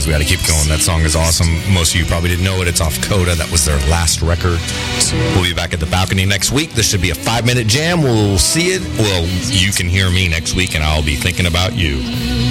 guys. We got to keep going. That song is awesome. Most of you probably didn't know it. It's off Coda. That was their last record. We'll be back at the balcony next week. This should be a 5-minute jam. We'll see it. Well, you can hear me next week, and I'll be thinking about you.